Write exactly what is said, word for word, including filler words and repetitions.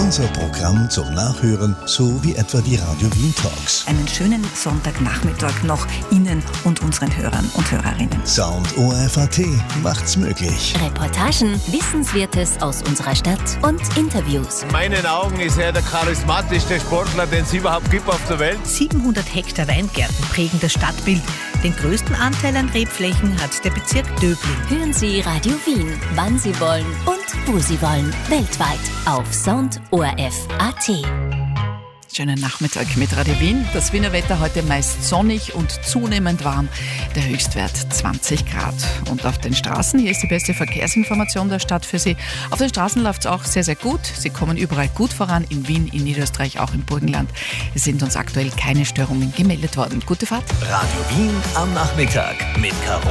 Unser Programm zum Nachhören, so wie etwa die Radio Wien Talks. Einen schönen Sonntagnachmittag noch Ihnen und unseren Hörern und Hörerinnen. Sound O R F A T macht's möglich. Reportagen, Wissenswertes aus unserer Stadt und Interviews. In meinen Augen ist er der charismatischste Sportler, den es überhaupt gibt auf der Welt. siebenhundert Hektar Weingärten prägen das Stadtbild. Den größten Anteil an Rebflächen hat der Bezirk Döbling. Hören Sie Radio Wien, wann Sie wollen und wo Sie wollen. Weltweit auf Sound O R F A T. Schönen Nachmittag mit Radio Wien. Das Wiener Wetter heute meist sonnig und zunehmend warm. Der Höchstwert zwanzig Grad. Und auf den Straßen, hier ist die beste Verkehrsinformation der Stadt für Sie. Auf den Straßen läuft es auch sehr, sehr gut. Sie kommen überall gut voran, in Wien, in Niederösterreich, auch im Burgenland. Es sind uns aktuell keine Störungen gemeldet worden. Gute Fahrt. Radio Wien am Nachmittag mit Caro